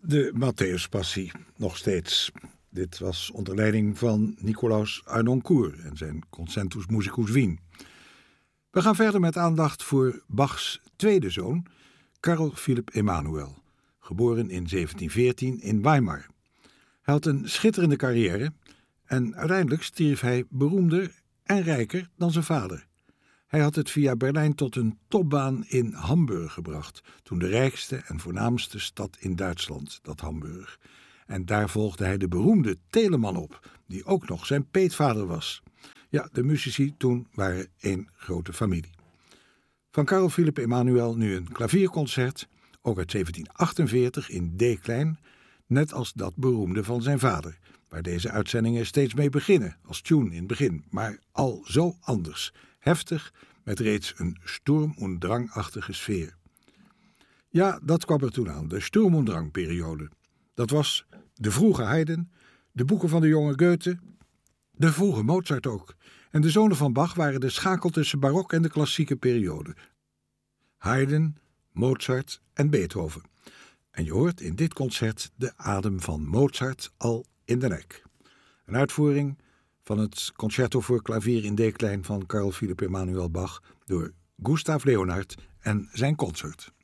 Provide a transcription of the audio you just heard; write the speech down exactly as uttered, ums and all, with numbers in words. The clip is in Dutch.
De Matthäuspassie, nog steeds. Dit was onder leiding van Nicolaus Harnoncourt en zijn Concentus Musicus Wien. We gaan verder met aandacht voor Bachs tweede zoon, Carl Philipp Emanuel, geboren in zeventien veertien in Weimar. Hij had een schitterende carrière en uiteindelijk stierf hij beroemder en rijker dan zijn vader. Hij had het via Berlijn tot een topbaan in Hamburg gebracht, toen de rijkste en voornaamste stad in Duitsland, dat Hamburg. En daar volgde hij de beroemde Telemann op, die ook nog zijn peetvader was. Ja, de muzici toen waren één grote familie. Van Carl Philipp Emanuel nu een klavierconcert, ook uit zeventien achtenveertig in D klein, net als dat beroemde van zijn vader, waar deze uitzendingen steeds mee beginnen, als tune in het begin, maar al zo anders, heftig, met reeds een Sturm- und Drang-achtige sfeer. Ja, dat kwam er toen aan, de Sturm- und Drang-periode. Dat was de vroege Haydn, de boeken van de jonge Goethe, de vroege Mozart ook. En de zonen van Bach waren de schakel tussen barok en de klassieke periode. Haydn, Mozart en Beethoven. En je hoort in dit concert de adem van Mozart al in de nek. Een uitvoering van het Concerto voor klavier in D klein van Carl Philipp Emanuel Bach door Gustav Leonhardt en zijn consort.